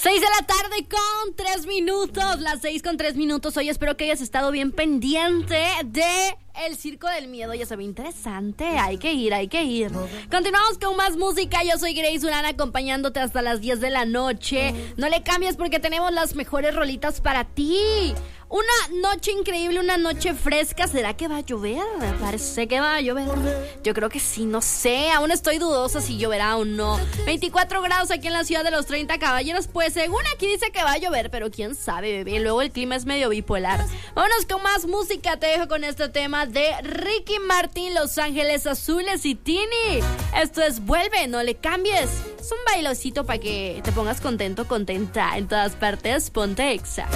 6 de la tarde con 3 minutos, las 6 con 3 minutos. Hoy espero que hayas estado bien pendiente de El Circo del Miedo. Ya se ve interesante, hay que ir. Continuamos con más música. Yo soy Grace Durán, acompañándote hasta las 10 de la noche. No le cambies porque tenemos las mejores rolitas para ti. Una noche increíble, una noche fresca. ¿Será que va a llover? Me parece que va a llover. Yo creo que sí, no sé. Aún estoy dudosa si lloverá o no. 24 grados aquí en la ciudad de los 30 caballeros. Pues según aquí dice que va a llover, pero quién sabe, bebé. Luego el clima es medio bipolar. Vámonos con más música. Te dejo con este tema de Ricky Martin, Los Ángeles Azules y Tini. Esto es Vuelve, no le cambies. Es un bailocito para que te pongas contento, contenta. En todas partes, ponte Exa.